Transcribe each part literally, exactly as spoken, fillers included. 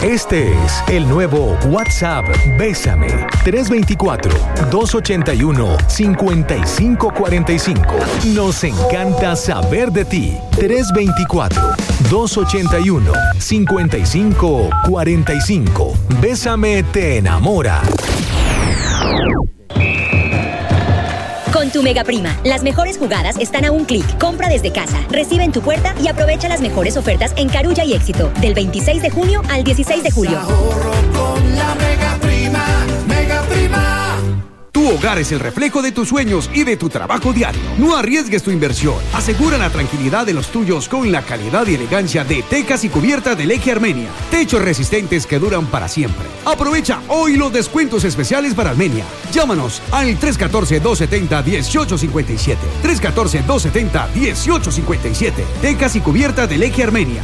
Este es el nuevo WhatsApp Bésame. tres dos cuatro, dos ocho uno, cinco cinco cuatro cinco. Nos encanta saber de ti. tres dos cuatro, dos ocho uno, cinco cinco cuatro cinco. Bésame te enamora. Con tu Mega Prima, las mejores jugadas están a un clic. Compra desde casa, recibe en tu puerta y aprovecha las mejores ofertas en Carulla y Éxito del veintiséis de junio al dieciséis de julio. Ahorro con la Mega Prima, Mega Prima. Tu hogar es el reflejo de tus sueños y de tu trabajo diario. No arriesgues tu inversión. Asegura la tranquilidad de los tuyos con la calidad y elegancia de tecas y cubiertas de Leque Armenia. Techos resistentes que duran para siempre. Aprovecha hoy los descuentos especiales para Armenia. Llámanos al tres uno cuatro, dos siete cero, uno ocho cinco siete. tres uno cuatro, dos siete cero, uno ocho cinco siete. Tecas y cubiertas de Leque Armenia.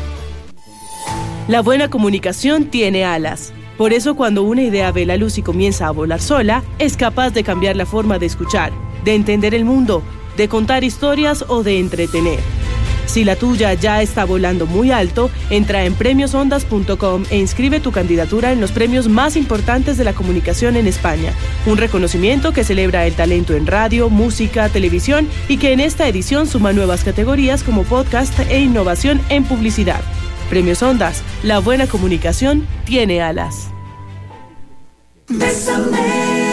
La buena comunicación tiene alas. Por eso, cuando una idea ve la luz y comienza a volar sola, es capaz de cambiar la forma de escuchar, de entender el mundo, de contar historias o de entretener. Si la tuya ya está volando muy alto, entra en premios ondas punto com e inscribe tu candidatura en los premios más importantes de la comunicación en España. Un reconocimiento que celebra el talento en radio, música, televisión y que en esta edición suma nuevas categorías como podcast e innovación en publicidad. Premios Ondas, la buena comunicación tiene alas. Bésame.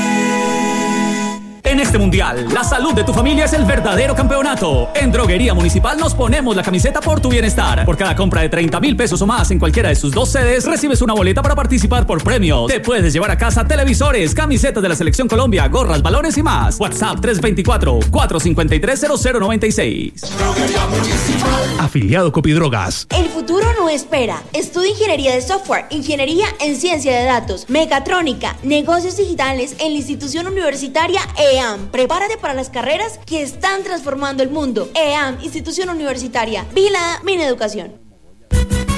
En este mundial, la salud de tu familia es el verdadero campeonato. En Droguería Municipal nos ponemos la camiseta por tu bienestar. Por cada compra de treinta mil pesos o más en cualquiera de sus dos sedes, recibes una boleta para participar por premios. Te puedes llevar a casa televisores, camisetas de la Selección Colombia, gorras, balones y más. WhatsApp tres dos cuatro, cuatro cinco tres, cero cero nueve seis. Droguería Municipal. Afiliado Copidrogas. El futuro no espera. Estudia Ingeniería de Software, Ingeniería en Ciencia de Datos, Mecatrónica, Negocios Digitales en la institución universitaria E A M. Prepárate para las carreras que están transformando el mundo. E A M, institución universitaria. Vigilada Mineducación.